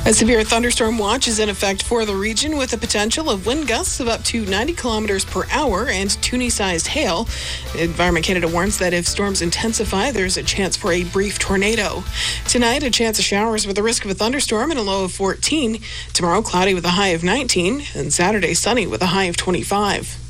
A severe thunderstorm watch is in effect for the region with a potential of wind gusts of up to 90 kilometers per hour and Toonie-sized hail. Environment Canada warns that if storms intensify, there's a chance for a brief tornado. Tonight, a chance of showers with a risk of a thunderstorm and a low of 14. Tomorrow, cloudy with a high of 19. And Saturday, sunny with a high of 25.